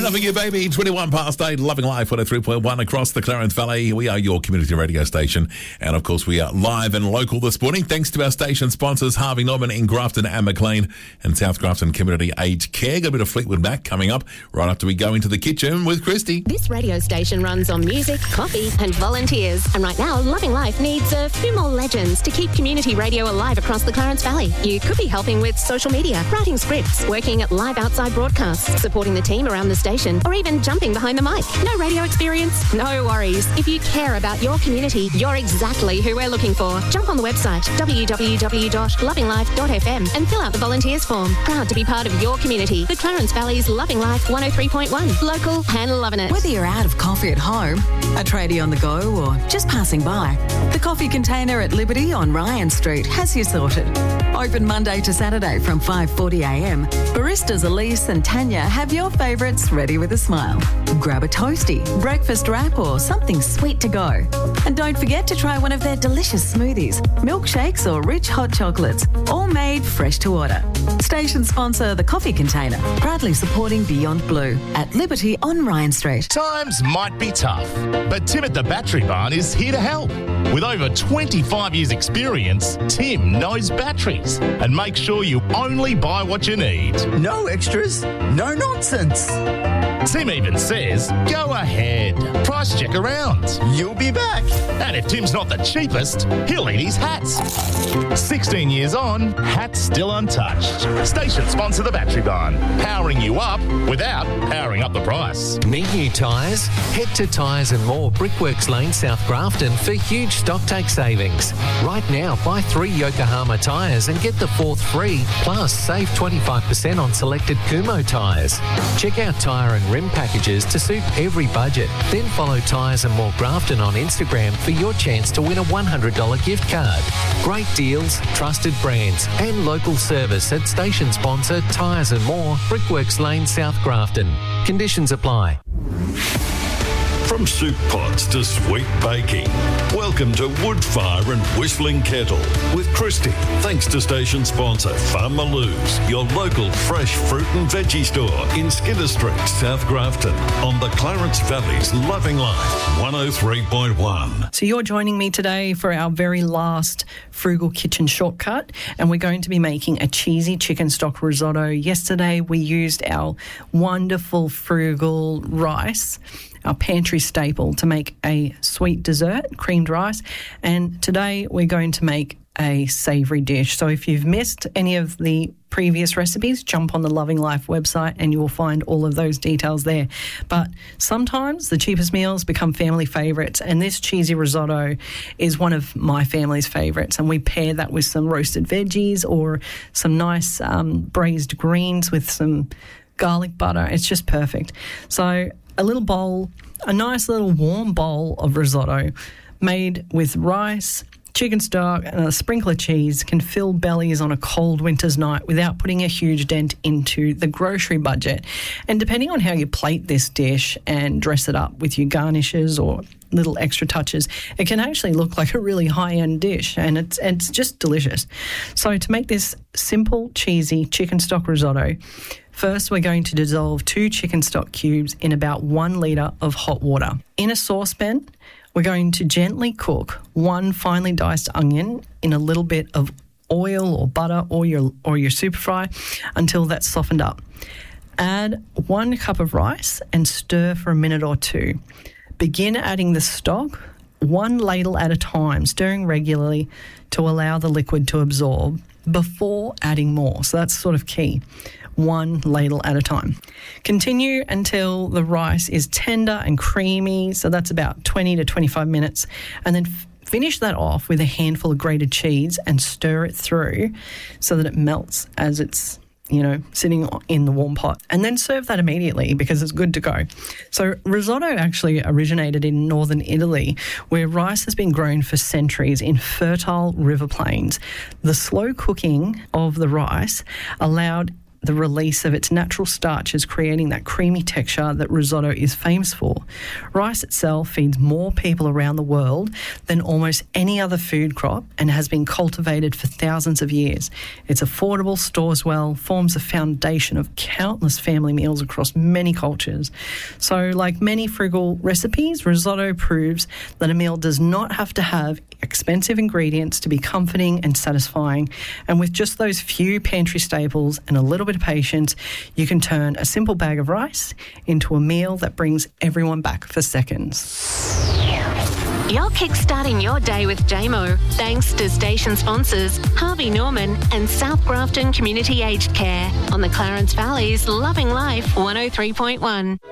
Loving you, baby. 21 past 8, Loving Life 103.1 across the Clarence Valley. We are your community radio station. And, of course, we are live and local this morning thanks to our station sponsors, Harvey Norman in Grafton and McLean and South Grafton Community Aged Care. Got a bit of Fleetwood Mac coming up right after we go into the kitchen with Christy. This radio station runs on music, coffee and volunteers. And right now, Loving Life needs a few more legends to keep community radio alive across the Clarence Valley. You could be helping with social media, writing scripts, working at live outside broadcasts, supporting the team around the station, or even jumping behind the mic. No radio experience? No worries. If you care about your community, you're exactly who we're looking for. Jump on the website, www.lovinglife.fm, and fill out the volunteers form. Proud to be part of your community. The Clarence Valley's Loving Life 103.1. Local and loving it. Whether you're out of coffee at home, a tradie on the go, or just passing by, the coffee container at Liberty on Ryan Street has you sorted. Open Monday to Saturday from 5:40am. Baristas Elise and Tanya have your favourites ready with a smile. Grab a toasty, breakfast wrap, or something sweet to go. And don't forget to try one of their delicious smoothies, milkshakes, or rich hot chocolates, all made fresh to order. Station sponsor The Coffee Container, proudly supporting Beyond Blue at Liberty on Ryan Street. Times might be tough, but Tim at the Battery Barn is here to help. With over 25 years' experience, Tim knows batteries and makes sure you only buy what you need. No extras, no nonsense. Tim even says, go ahead, price check around. You'll be back. And if Tim's not the cheapest, he'll eat his hats. 16 years on, hats still untouched. Station sponsor The Battery Barn, powering you up without powering up the price. Need new tyres? Head to Tyres and More, Brickworks Lane, South Grafton for huge stock take savings. Right now, buy 3 Yokohama tyres and get the 4th free, plus save 25% on selected Kumho tyres. Check out tyre and rim packages to suit every budget. Then follow Tyres and More Grafton on Instagram for your chance to win a $100 gift card. Great deals, trusted brands and local service at station sponsor Tyres and More, Brickworks Lane, South Grafton. Conditions apply. From soup pots to sweet baking, welcome to Woodfire and Whistling Kettle with Christy. Thanks to station sponsor Farm Maloo's, your local fresh fruit and veggie store in Skinner Street, South Grafton, on the Clarence Valley's Loving Life 103.1. So you're joining me today for our very last Frugal Kitchen shortcut, and we're going to be making a cheesy chicken stock risotto. Yesterday we used our wonderful frugal rice, our pantry staple, to make a sweet dessert, creamed rice. And today we're going to make a savoury dish. So if you've missed any of the previous recipes, jump on the Loving Life website and you will find all of those details there. But sometimes the cheapest meals become family favourites, and this cheesy risotto is one of my family's favourites, and we pair that with some roasted veggies or some nice braised greens with some garlic butter. It's just perfect. So a little bowl, a nice little warm bowl of risotto made with rice, chicken stock and a sprinkle of cheese can fill bellies on a cold winter's night without putting a huge dent into the grocery budget. And depending on how you plate this dish and dress it up with your garnishes or little extra touches, it can actually look like a really high-end dish, and it's just delicious. So to make this simple, cheesy chicken stock risotto, first we're going to dissolve 2 chicken stock cubes in about 1 litre of hot water. In a saucepan, we're going to gently cook 1 finely diced onion in a little bit of oil or butter or your super fry until that's softened up. Add 1 cup of rice and stir for a minute or 2. Begin adding the stock 1 ladle at a time, stirring regularly to allow the liquid to absorb before adding more. So that's sort of key. 1 ladle at a time. Continue until the rice is tender and creamy, so that's about 20 to 25 minutes, and then finish that off with a handful of grated cheese and stir it through so that it melts as it's, sitting in the warm pot. And then serve that immediately because it's good to go. So risotto actually originated in northern Italy, where rice has been grown for centuries in fertile river plains. The slow cooking of the rice allowed the release of its natural starches, creating that creamy texture that risotto is famous for. Rice itself feeds more people around the world than almost any other food crop and has been cultivated for thousands of years. It's affordable, stores well, forms the foundation of countless family meals across many cultures. So, like many frugal recipes, risotto proves that a meal does not have to have expensive ingredients to be comforting and satisfying. And with just those few pantry staples and a little bit of patience, you can turn a simple bag of rice into a meal that brings everyone back for seconds. You're kickstarting your day with JMO, thanks to station sponsors Harvey Norman and South Grafton Community Aged Care on the Clarence Valley's Loving Life 103.1.